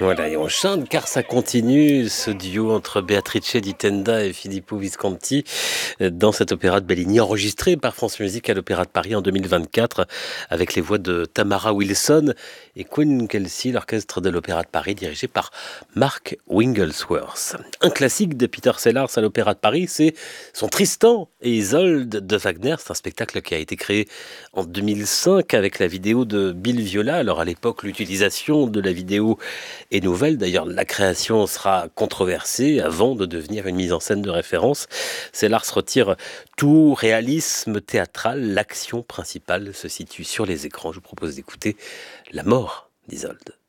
Voilà, et on chante car ça continue, ce duo entre Beatrice Di Tenda et Filippo Visconti dans cet opéra de Bellini, enregistré par France Musique à l'Opéra de Paris en 2024, avec les voix de Tamara Wilson et Queen Kelsey, l'orchestre de l'Opéra de Paris dirigé par Mark Wigglesworth. Un classique de Peter Sellars à l'Opéra de Paris, c'est son Tristan et Isolde de Wagner. C'est un spectacle qui a été créé en 2005 avec la vidéo de Bill Viola. Alors à l'époque, l'utilisation de la vidéo est nouvelle. D'ailleurs, la création sera controversée avant de devenir une mise en scène de référence. Sellars retire tout réalisme théâtral. L'action principale se situe sur les écrans. Je vous propose d'écouter La mort d'Isolde.